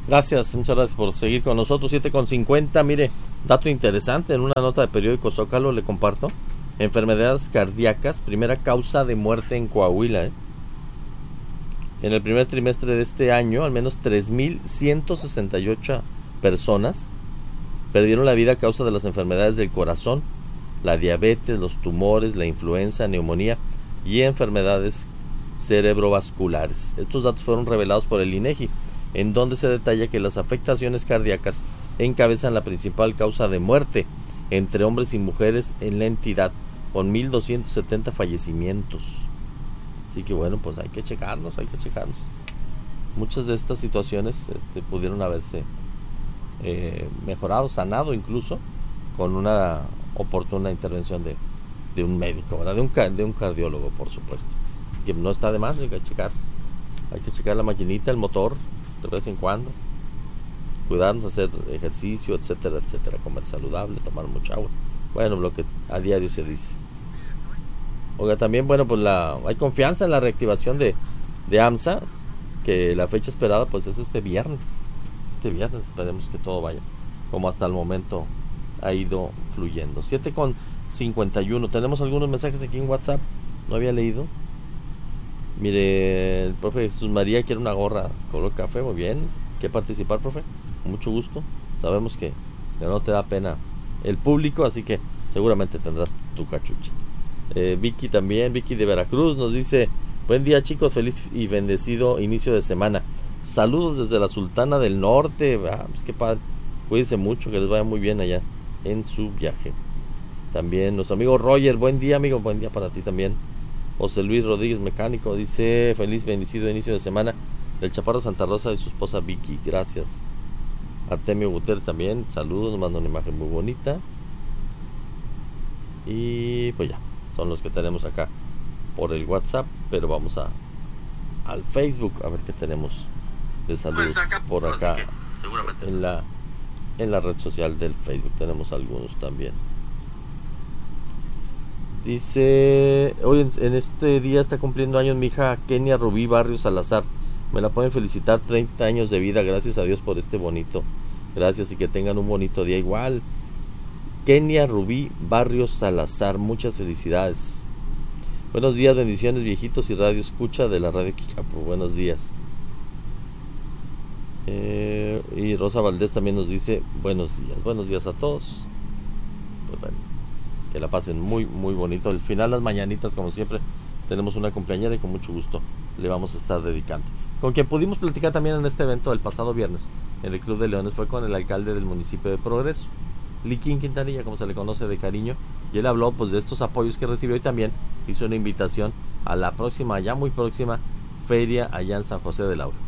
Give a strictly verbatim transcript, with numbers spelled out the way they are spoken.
Gracias, muchas gracias por seguir con nosotros. Siete con cincuenta, mire, dato interesante, en una nota de periódico Zócalo le comparto. Enfermedades cardíacas, primera causa de muerte en Coahuila, ¿eh? En el primer trimestre de este año, al menos tres mil ciento sesenta y ocho personas perdieron la vida a causa de las enfermedades del corazón, la diabetes, los tumores, la influenza, neumonía y enfermedades cerebrovasculares. Estos datos fueron revelados por el INEGI, en donde se detalla que las afectaciones cardíacas encabezan la principal causa de muerte entre hombres y mujeres en la entidad, con mil doscientos setenta fallecimientos. Así que bueno, pues hay que checarlos, hay que checarlos. Muchas de estas situaciones este, pudieron haberse eh, mejorado, sanado incluso, con una oportuna intervención de, de un médico, ¿verdad? De un, de un cardiólogo, por supuesto. Que no está de más, hay que checar. Hay que checar la maquinita, el motor, de vez en cuando. Cuidarnos, hacer ejercicio, etcétera, etcétera. Comer saludable, tomar mucha agua. Bueno, lo que a diario se dice. Oiga, también, bueno, pues la hay confianza en la reactivación de, de AMSA, que la fecha esperada pues es este viernes. Este viernes esperemos que todo vaya como hasta el momento ha ido fluyendo. siete con cincuenta y uno. Tenemos algunos mensajes aquí en WhatsApp. No había leído. Mire, el profe Jesús María quiere una gorra color café. Muy bien. ¿Quiere participar, profe? Con mucho gusto. Sabemos que no te da pena el público, así que seguramente tendrás tu cachucha. Eh, Vicky también, Vicky de Veracruz nos dice: buen día, chicos, feliz y bendecido inicio de semana. Saludos desde la Sultana del Norte. Ah, pues qué padre. Cuídense mucho, que les vaya muy bien allá en su viaje. También nuestro amigo Roger, buen día, amigo, buen día para ti también. José Luis Rodríguez Mecánico dice: feliz bendecido inicio de semana del Chaparro Santa Rosa y su esposa Vicky, gracias. Artemio Guterres también, saludos, nos manda una imagen muy bonita. Y pues ya, son los que tenemos acá por el WhatsApp, pero vamos a al Facebook a ver qué tenemos de saludos por acá en la en la red social del Facebook. Tenemos algunos también. Dice: hoy en, en este día está cumpliendo años mi hija Kenia Rubí Barrios Salazar. Me la pueden felicitar, treinta años de vida, gracias a Dios por este bonito. Gracias y que tengan un bonito día igual. Kenia Rubí Barrios Salazar, muchas felicidades. Buenos días, bendiciones, viejitos y radio escucha de la radio Quichapo. Buenos días. Eh, y Rosa Valdés también nos dice: buenos días, buenos días a todos. Pues bueno, que la pasen muy, muy bonito. Al final, las mañanitas, como siempre, tenemos una cumpleañera y con mucho gusto le vamos a estar dedicando. Con quien pudimos platicar también en este evento el pasado viernes en el Club de Leones fue con el alcalde del municipio de Progreso, Liquín Quintanilla, como se le conoce de cariño, y él habló pues de estos apoyos que recibió y también hizo una invitación a la próxima, ya muy próxima, feria allá en San José de Lauro.